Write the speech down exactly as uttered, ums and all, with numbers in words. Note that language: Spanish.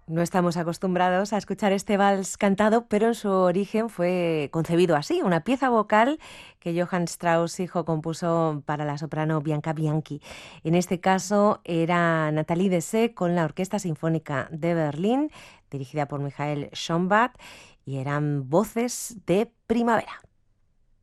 No estamos acostumbrados a escuchar este vals cantado, pero en su origen fue concebido así, una pieza vocal que Johann Strauss hijo compuso para la soprano Bianca Bianchi. En este caso era Nathalie Dessay con la Orquesta Sinfónica de Berlín, dirigida por Michael Schoenbach, y eran Voces de Primavera.